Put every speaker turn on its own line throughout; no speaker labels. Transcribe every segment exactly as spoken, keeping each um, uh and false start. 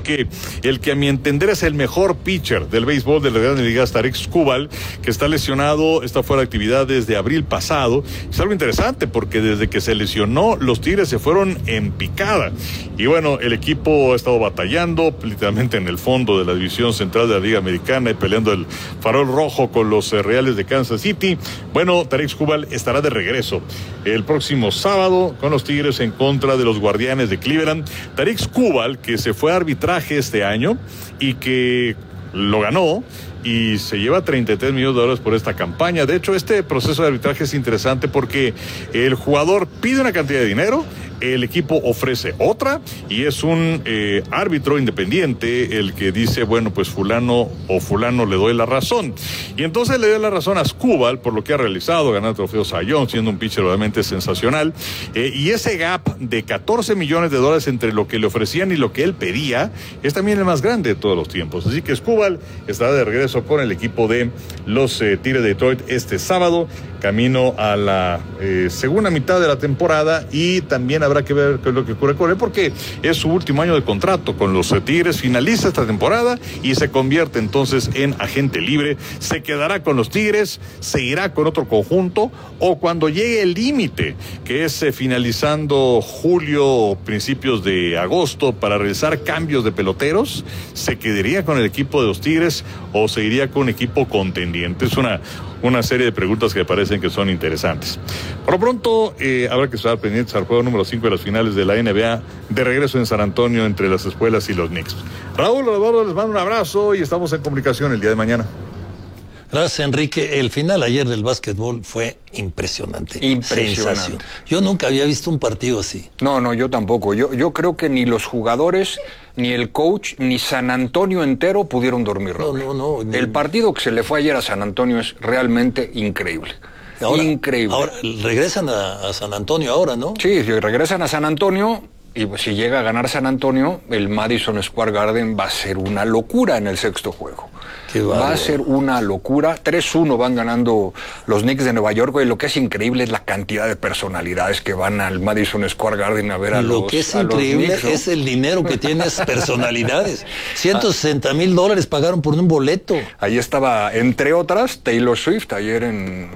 porque el que a mi entender es el mejor pitcher del béisbol de las Grandes Ligas, Tarik Skubal, que está lesionado, está fuera de actividad desde abril pasado. Es algo interesante porque desde que se lesionó, los Tigres se fueron en picada. Y bueno, el equipo ha estado batallando literalmente en el fondo de la división central de la Liga Americana y peleando el farol rojo con los eh, Reales de Kansas City. Bueno, Tarik Skubal estará de regreso el próximo sábado con los Tigres en contra de los Guardianes de Cleveland. Tarik Skubal, que se fue a arbitraje este año y que lo ganó y se lleva treinta y tres millones de dólares por esta campaña. De hecho, este proceso de arbitraje es interesante porque el jugador pide una cantidad de dinero, el equipo ofrece otra y es un eh, árbitro independiente el que dice, bueno, pues fulano o fulano le doy la razón. Y entonces le doy la razón a Skubal por lo que ha realizado, ganar el trofeo Cy Young, siendo un pitcher realmente sensacional. Eh, y ese gap de catorce millones de dólares entre lo que le ofrecían y lo que él pedía es también el más grande de todos los tiempos. Así que Skubal estará de regreso con el equipo de los eh, Tigres de Detroit este sábado, camino a la eh, segunda mitad de la temporada, y también habrá que ver qué es lo que ocurre con él porque es su último año de contrato con los eh, Tigres. Finaliza esta temporada y se convierte entonces en agente libre. Se quedará con los Tigres, se irá con otro conjunto, o cuando llegue el límite, que es eh, finalizando julio o principios de agosto, para realizar cambios de peloteros, se quedaría con el equipo de los Tigres o se iría con un equipo contendiente. Es una una serie de preguntas que me parecen que son interesantes. Por lo pronto, eh, habrá que estar pendientes al juego número cinco de las finales de la N B A, de regreso en San Antonio entre las escuelas y los Knicks. Raúl, Eduardo, les mando un abrazo y estamos en comunicación el día de mañana.
Gracias, Enrique. El final ayer del básquetbol fue impresionante.
Impresionante.
Sensación. Yo nunca había visto un partido así.
No, no, yo tampoco. Yo, yo creo que ni los jugadores, ni el coach, ni San Antonio entero pudieron dormir.
No, no, no. Ni...
El partido que se le fue ayer a San Antonio es realmente increíble.
Ahora,
increíble.
Ahora regresan a, a San Antonio ahora, ¿no?
Sí, regresan a San Antonio. Y pues, si llega a ganar San Antonio, el Madison Square Garden va a ser una locura en el sexto juego. Va a ser una locura. tres uno van ganando los Knicks de Nueva York, y lo que es increíble es la cantidad de personalidades que van al Madison Square Garden a ver a los
Lo que es
a
increíble
los Knicks, ¿no?
es el dinero que tienen esas personalidades. ciento sesenta mil dólares pagaron por un boleto.
Ahí estaba, entre otras, Taylor Swift ayer en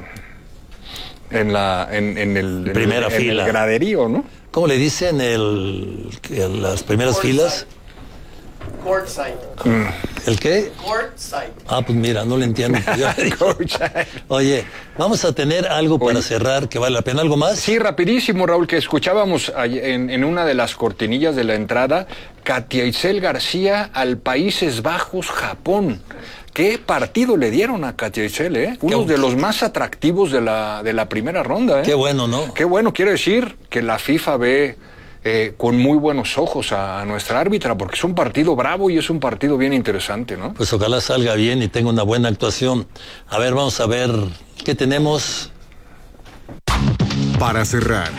en la en, en el
primera
en,
fila,
en el graderío, ¿no?
¿Cómo le dicen el, el las primeras
Courtside.
filas?
Courtside.
¿El qué?
Courtside.
Ah, pues mira, no le entiendo. Oye, vamos a tener algo para
Oye.
cerrar que vale la pena. ¿Algo más?
Sí, rapidísimo, Raúl, que escuchábamos en, en una de las cortinillas de la entrada, Katia Itzel García al Países Bajos, Japón. ¿Qué partido le dieron a Katia Itzel, eh? Uno de los más atractivos de la, de la primera ronda, eh.
Qué bueno, ¿no?
Qué bueno, quiere decir que la FIFA ve eh, con muy buenos ojos a, a nuestra árbitra, porque es un partido bravo y es un partido bien interesante, ¿no?
Pues ojalá salga bien y tenga una buena actuación. A ver, vamos a ver qué tenemos.
Para cerrar,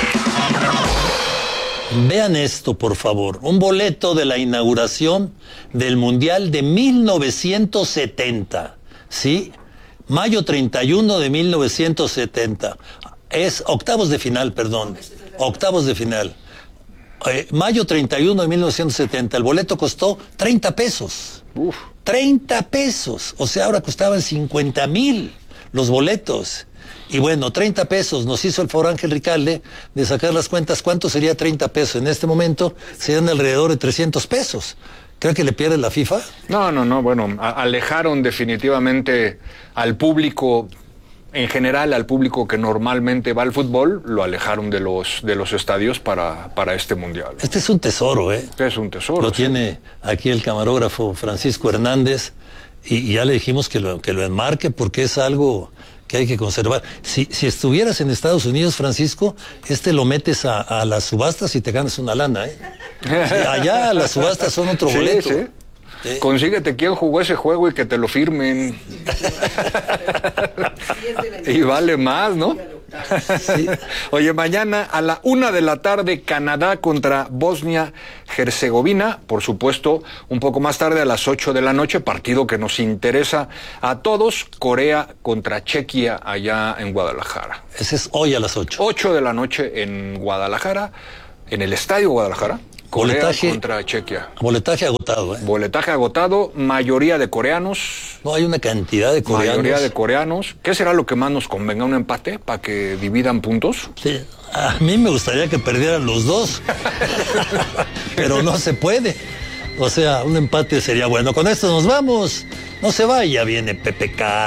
Vean esto, por favor. Un boleto de la inauguración del Mundial de mil novecientos setenta. ¿Sí? Mayo treinta y uno de mil novecientos setenta. Es octavos de final, perdón. Octavos de final. Eh, mayo treinta y uno de mil novecientos setenta. El boleto costó treinta pesos.
Uf.
treinta pesos. O sea, ahora costaban cincuenta mil los boletos. Y bueno, treinta pesos, nos hizo el favor Ángel Ricalde de sacar las cuentas. ¿Cuánto sería treinta pesos? En este momento serían alrededor de trescientos pesos. ¿Cree que le pierde la FIFA?
No, no, no, bueno, a- alejaron definitivamente al público, en general al público que normalmente va al fútbol, lo alejaron de los, de los estadios para, para este mundial.
Este es un tesoro, ¿eh?
Es un tesoro.
Lo
sí.
tiene aquí el camarógrafo Francisco Hernández y, y ya le dijimos que lo, que lo enmarque porque es algo que hay que conservar. Si, si estuvieras en Estados Unidos, Francisco, este lo metes a, a las subastas y te ganas una lana, ¿eh? Sí, allá las subastas son otro
Sí,
boleto.
sí.
Sí.
Consíguete quién jugó ese juego y que te lo firmen. Y vale más, ¿no?
Sí.
Oye, mañana a la una de la tarde, Canadá contra Bosnia-Herzegovina. Por supuesto, un poco más tarde a las ocho de la noche, partido que nos interesa a todos, Corea contra Chequia allá en Guadalajara.
Ese es hoy a las ocho.
ocho de la noche en Guadalajara, en el Estadio Guadalajara. Corea
Boletaje,
contra Chequia.
boletaje agotado, ¿eh?
Boletaje agotado, mayoría de coreanos.
No, hay una cantidad de coreanos.
Mayoría de coreanos. ¿Qué será lo que más nos convenga? ¿Un empate para que dividan puntos?
Sí, a mí me gustaría que perdieran los dos, pero no se puede. O sea, un empate sería bueno. Con esto nos vamos. No se vaya, viene Pepe Carlos.